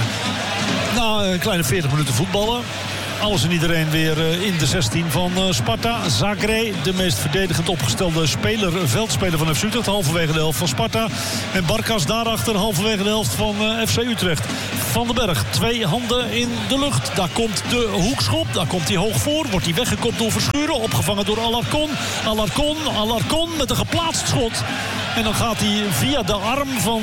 Na een kleine veertig minuten voetballen. Alles en iedereen weer in de zestien van Sparta. Zagreb, de meest verdedigend opgestelde speler, veldspeler van F C Utrecht. Halverwege de helft van Sparta. En Barkas daarachter, halverwege de helft van F C Utrecht. Van den Berg, twee handen in de lucht. Daar komt de hoekschop, daar komt hij hoog voor. Wordt hij weggekopt door Verschuren, opgevangen door Alarcon. Alarcon, Alarcon met een geplaatst schot. En dan gaat hij via de arm van